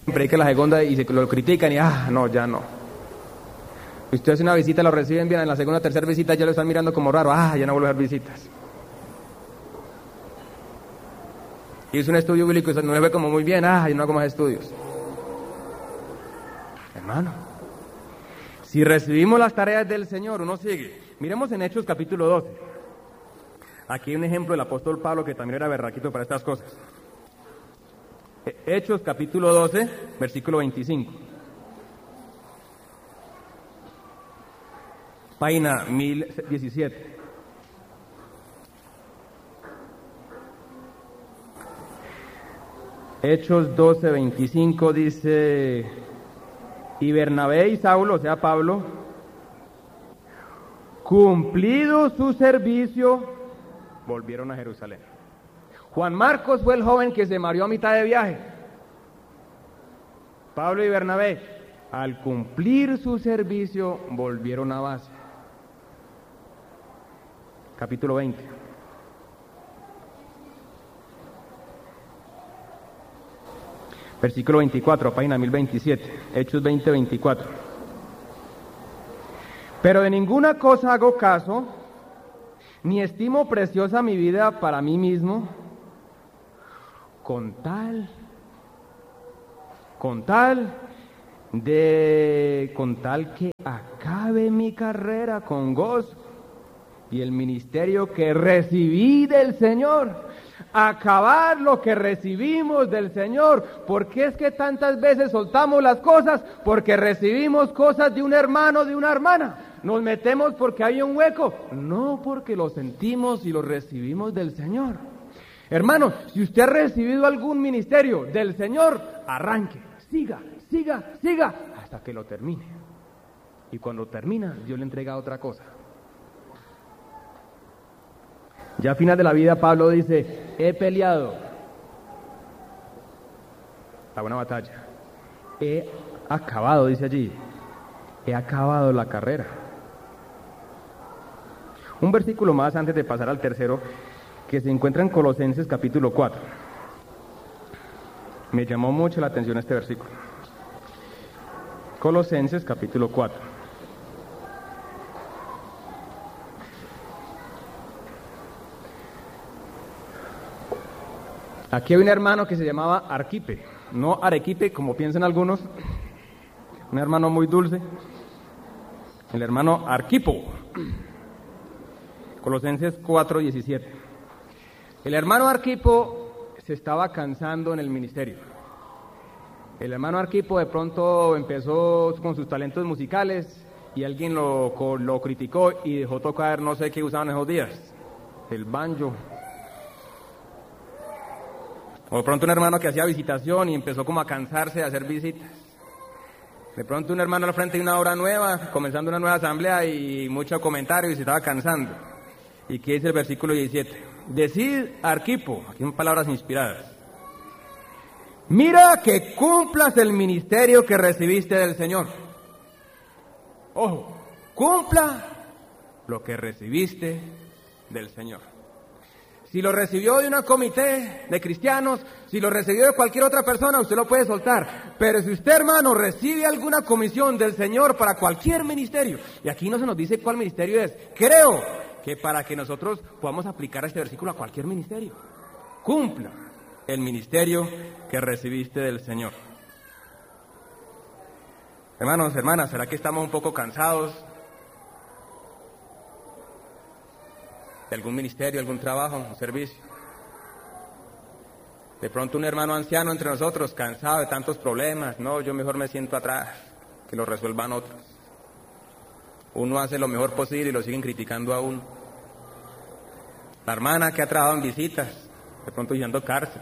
predica la segunda y lo critican y no, ya no. Usted hace una visita, lo reciben bien, en la segunda o tercera visita ya lo están mirando como raro, ya no vuelve a dar visitas. Hizo un estudio bíblico y no le ve como muy bien, yo no hago más estudios. Hermano, si recibimos las tareas del Señor, uno sigue. Miremos en Hechos capítulo 12. Aquí hay un ejemplo del apóstol Pablo que también era berraquito para estas cosas. Hechos capítulo 12, versículo 25. Página 1017. Hechos 12, 25 dice: y Bernabé y Saulo, o sea Pablo, cumplido su servicio, volvieron a Jerusalén. Juan Marcos fue el joven que se mareó a mitad de viaje. Pablo y Bernabé, al cumplir su servicio, volvieron a base. Capítulo 20. Versículo 24, página 1027, Hechos 20, 24. Pero de ninguna cosa hago caso, ni estimo preciosa mi vida para mí mismo, con tal que acabe mi carrera con gozo y el ministerio que recibí del Señor. Acabar lo que recibimos del Señor. ¿Por qué es que tantas veces soltamos las cosas? Porque recibimos cosas de un hermano, de una hermana. Nos metemos porque hay un hueco, no porque lo sentimos y lo recibimos del Señor. Hermano, si usted ha recibido algún ministerio del Señor, arranque, siga, hasta que lo termine. Y cuando termina, Dios le entrega otra cosa. Ya a final de la vida Pablo dice: he peleado la buena batalla, he acabado, dice allí, he acabado la carrera. Un versículo más antes de pasar al tercero, que se encuentra en Colosenses capítulo 4. Me llamó mucho la atención este versículo. Colosenses capítulo 4. Aquí hay un hermano que se llamaba Arquipe, no Arequipe como piensan algunos, un hermano muy dulce, el hermano Arquipo. Colosenses 4:17. El hermano Arquipo se estaba cansando en el ministerio. El hermano Arquipo de pronto empezó con sus talentos musicales y alguien lo criticó y dejó tocar, no sé qué usaban esos días, el banjo. O de pronto un hermano que hacía visitación y empezó como a cansarse de hacer visitas. De pronto un hermano al frente de una obra nueva, comenzando una nueva asamblea y mucho comentario y se estaba cansando. ¿Y qué dice el versículo 17? Decid, Arquipo, aquí en palabras inspiradas: mira que cumplas el ministerio que recibiste del Señor. Ojo, cumpla lo que recibiste del Señor. Si lo recibió de una comité de cristianos, si lo recibió de cualquier otra persona, usted lo puede soltar. Pero si usted, hermano, recibe alguna comisión del Señor para cualquier ministerio, y aquí no se nos dice cuál ministerio es, creo que para que nosotros podamos aplicar este versículo a cualquier ministerio, cumpla el ministerio que recibiste del Señor. Hermanos, hermanas, ¿será que estamos un poco cansados de algún ministerio, algún trabajo, un servicio? De pronto un hermano anciano entre nosotros, cansado de tantos problemas: no, yo mejor me siento atrás, que lo resuelvan otros. Uno hace lo mejor posible y lo siguen criticando a uno. La hermana que ha trabajado en visitas, de pronto visitando cárcel,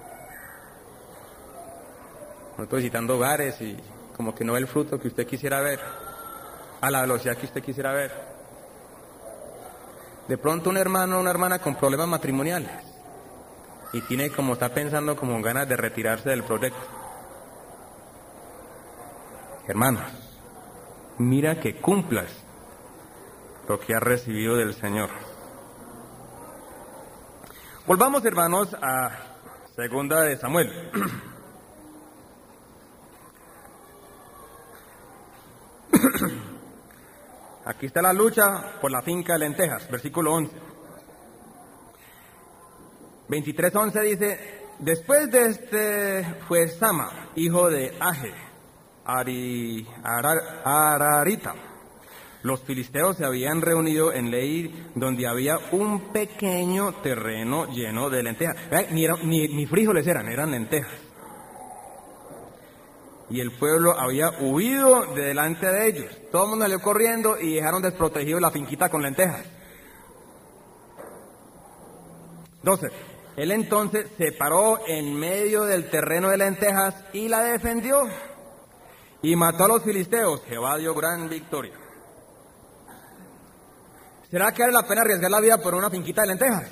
de pronto visitando hogares y como que no ve el fruto que usted quisiera ver, a la velocidad que usted quisiera ver. De pronto un hermano o una hermana con problemas matrimoniales y tiene como, está pensando como ganas de retirarse del proyecto. Hermanos, mira que cumplas lo que has recibido del Señor. Volvamos, hermanos, a segunda de Samuel. Aquí está la lucha por la finca de lentejas, versículo 11. 23:11 dice: después de este fue Sama, hijo de Age, Ararita. Los filisteos se habían reunido en Lehi, donde había un pequeño terreno lleno de lentejas. Ni frijoles eran lentejas. Y el pueblo había huido de delante de ellos. Todo el mundo salió corriendo y dejaron desprotegido la finquita con lentejas. 12. Él entonces se paró en medio del terreno de lentejas y la defendió. Y mató a los filisteos. Jehová dio gran victoria. ¿Será que vale la pena arriesgar la vida por una finquita de lentejas?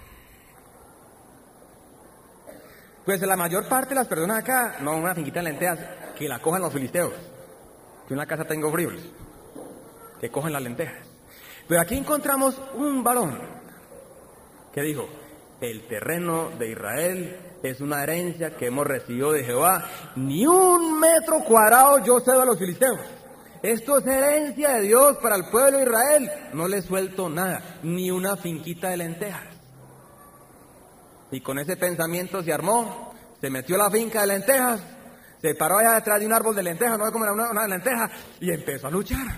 Pues la mayor parte de las personas acá, no una finquita de lentejas, que la cojan los filisteos. Que en la casa tengo frijoles, que cogen las lentejas. Pero aquí encontramos un varón que dijo: el terreno de Israel es una herencia que hemos recibido de Jehová. Ni un metro cuadrado yo cedo a los filisteos. Esto es herencia de Dios para el pueblo de Israel. No le suelto nada, ni una finquita de lentejas. Y con ese pensamiento se armó, se metió a la finca de lentejas, se paró allá detrás de un árbol de lentejas, no sé cómo era una lenteja, y empezó a luchar.